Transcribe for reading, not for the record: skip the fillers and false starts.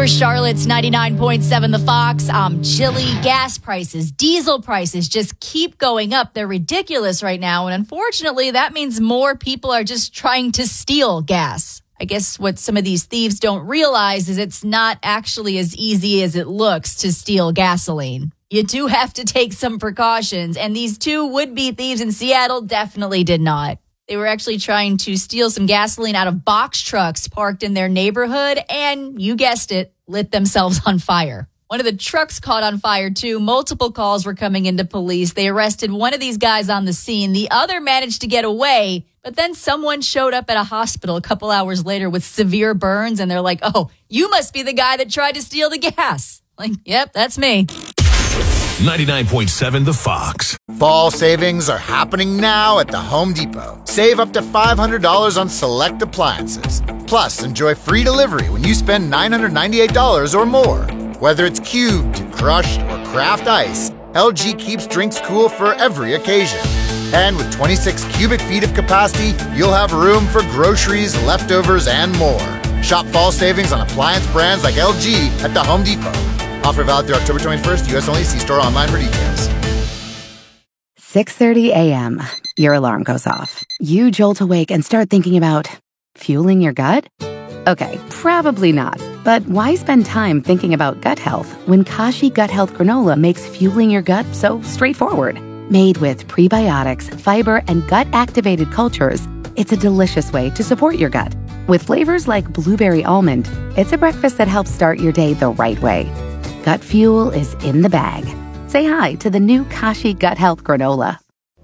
For Charlotte's 99.7 The Fox, chili, gas prices, diesel prices just keep going up. They're ridiculous right now. And unfortunately, that means more people are just trying to steal gas. I guess what some of these thieves don't realize is it's not actually as easy as it looks to steal gasoline. You do have to take some precautions. And these two would-be thieves in Seattle definitely did not. They were actually trying to steal some gasoline out of box trucks parked in their neighborhood and, you guessed it, lit themselves on fire. One of the trucks caught on fire, too. Multiple calls were coming into police. They arrested one of these guys on the scene. The other managed to get away, but then someone showed up at a hospital a couple hours later with severe burns, and they're like, oh, you must be the guy that tried to steal the gas. Like, yep, that's me. 99.7 The Fox. Fall savings are happening now at the Home Depot. Save up to $500 on select appliances. Plus, enjoy free delivery when you spend $998 or more. Whether it's cubed, crushed, or craft ice, LG keeps drinks cool for every occasion. And with 26 cubic feet of capacity, you'll have room for groceries, leftovers, and more. Shop fall savings on appliance brands like LG at the Home Depot. Offer valid through October 21st. U.S. only. See store online for details. 6:30 a.m. Your alarm goes off. You jolt awake and start thinking about fueling your gut? Okay, probably not. But why spend time thinking about gut health when Kashi Gut Health Granola makes fueling your gut so straightforward? Made with prebiotics, fiber, and gut-activated cultures, it's a delicious way to support your gut. With flavors like blueberry almond, it's a breakfast that helps start your day the right way. Gut fuel is in the bag. Say hi to the new Kashi Gut Health Granola.